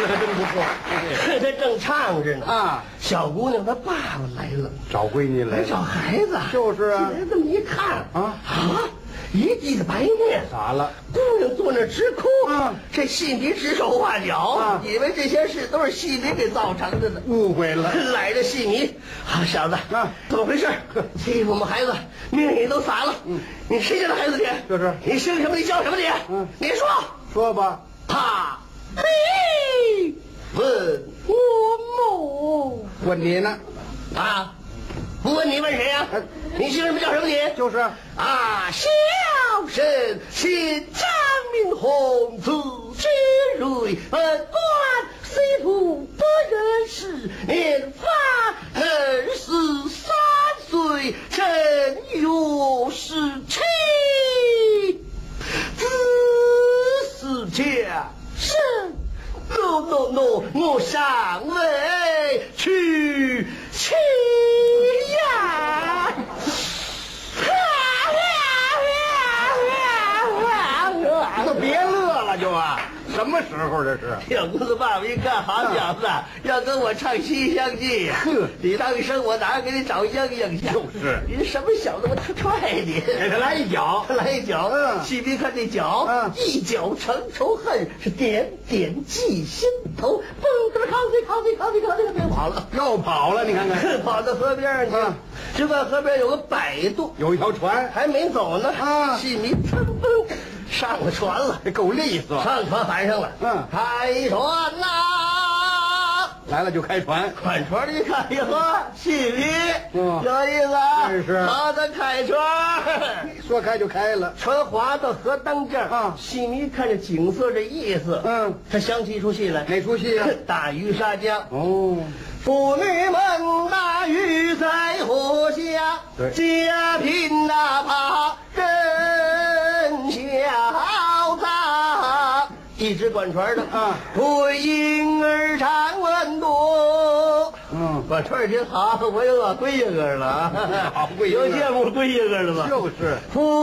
还真不错。 这正唱着呢啊， 小姑娘她爸爸来了， 找闺女来找孩子。 就是啊， 这么一看啊， 一地的白面， 咋了？ 姑娘坐那直哭，这戏迷指手画脚，以为这些事都是戏迷给造成的呢， 误会了。 赖着戏迷，好小子，怎么回事？欺负我们孩子，命也都洒了。你谁家的孩子你？ 就是。 你姓什么？你叫什么你？你说吧。 他没问我母， 问你呢？ 啊，不问你问谁呀？你姓什么叫什么你？ 就是小生姓张明红，字之瑞，本官虽父不认识，年方23岁，正有17，子嗣家生。No， 我尚未娶妻呀！ 都别乐了，就啊，什么时候这是？ 小姑子爸爸一看，好小子，要跟我唱《西厢记》呀！你当一声，我哪给你找英英去？ 就是， 你什么小子，我踹你！ 给他来一脚， 来一脚。细别看这脚，一脚成仇恨，是点点记心头。蹦嘚靠这别跑了， 又跑了，你看看， 跑到河边去。就在河边有个摆渡， 有一条船， 还没走呢。戏迷噌蹦上了船了， 这够利索。 上船喊上了，开船啦！ 来了就开船， 款船一看，哟呵，戏迷，有意思。 真是， 好的，开船， 说开就开了。 船划到河当间戏迷看着景色这意思，他想起一出戏来。 哪出戏啊？ 大鱼杀江。妇女们大鱼在河下，家贫哪怕人小杂。一直管船的对婴儿常问多。管船挺好，我有老闺婴儿了。 好闺婴儿， 有见过闺婴儿了吗？ 就是。